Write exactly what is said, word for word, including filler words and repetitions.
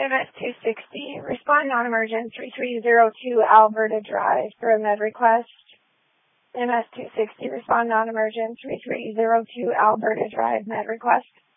M S two sixty, respond non-emergent three three zero two Alberta Drive for a med request. M S two sixty, respond non-emergent three three zero two Alberta Drive med request.